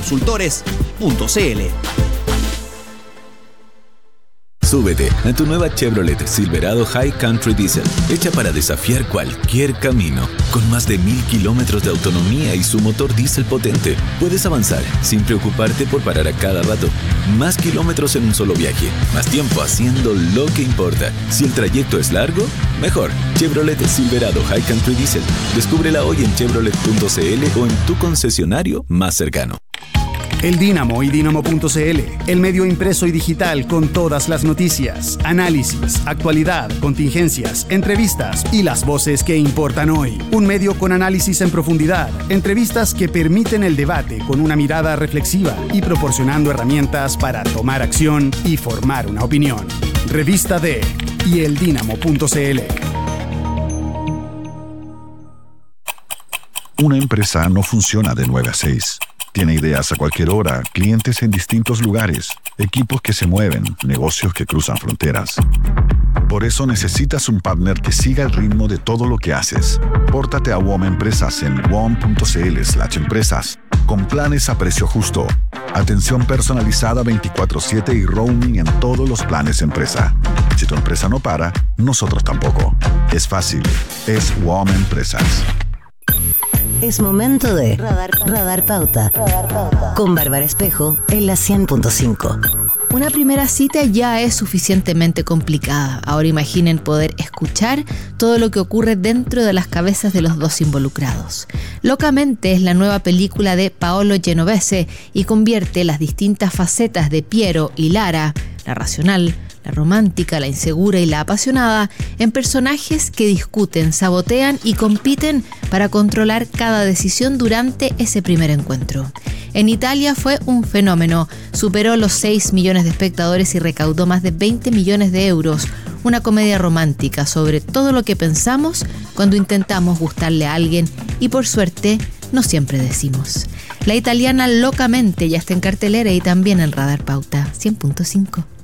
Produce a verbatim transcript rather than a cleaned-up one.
consultores punto c l. Súbete a tu nueva Chevrolet Silverado High Country Diesel, hecha para desafiar cualquier camino. Con más de mil kilómetros de autonomía y su motor diésel potente, puedes avanzar sin preocuparte por parar a cada rato. Más kilómetros en un solo viaje, más tiempo haciendo lo que importa. Si el trayecto es largo, mejor. Chevrolet Silverado High Country Diesel. Descúbrela hoy en chevrolet punto c l o en tu concesionario más cercano. El Dínamo y Dínamo punto c l, el medio impreso y digital con todas las noticias, análisis, actualidad, contingencias, entrevistas y las voces que importan hoy. Un medio con análisis en profundidad, entrevistas que permiten el debate con una mirada reflexiva y proporcionando herramientas para tomar acción y formar una opinión. Revista D y el Dínamo punto c l. Una empresa no funciona de nueve a seis. Tiene ideas a cualquier hora, clientes en distintos lugares, equipos que se mueven, negocios que cruzan fronteras. Por eso necesitas un partner que siga el ritmo de todo lo que haces. Pórtate a W O M Empresas en w o m punto c l slash empresas, con planes a precio justo, atención personalizada veinticuatro siete y roaming en todos los planes empresa. Si tu empresa no para, nosotros tampoco. Es fácil, es W O M Empresas. Es momento de Radar, Radar Pauta, Radar Pauta, con Bárbara Espejo en la cien punto cinco. Una primera cita ya es suficientemente complicada. Ahora imaginen poder escuchar todo lo que ocurre dentro de las cabezas de los dos involucrados. Locamente es la nueva película de Paolo Genovese y convierte las distintas facetas de Piero y Lara, la racional, la romántica, la insegura y la apasionada, en personajes que discuten, sabotean y compiten para controlar cada decisión durante ese primer encuentro. En Italia fue un fenómeno, superó los seis millones de espectadores y recaudó más de veinte millones de euros. Una comedia romántica sobre todo lo que pensamos cuando intentamos gustarle a alguien y por suerte no siempre decimos. La italiana Locamente ya está en cartelera y también en Radar Pauta cien punto cinco.